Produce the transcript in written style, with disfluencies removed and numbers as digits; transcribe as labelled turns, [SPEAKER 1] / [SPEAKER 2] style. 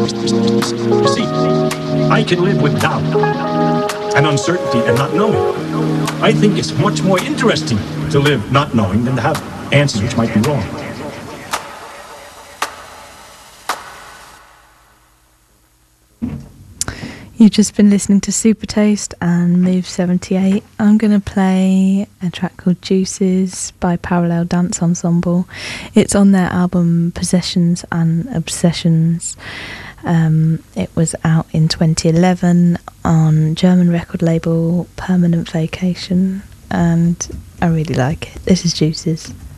[SPEAKER 1] You see, I can live with doubt and uncertainty and not knowing. I think it's much more interesting to live not knowing than to have answers which might be wrong.
[SPEAKER 2] You've just been listening to Supertaste and Move 78. I'm going to play a track called Juices by Parallel Dance Ensemble. It's on their album Possessions and Obsessions. It was out in 2011 on German record label Permanent Vacation, and I really like it. This is Juices.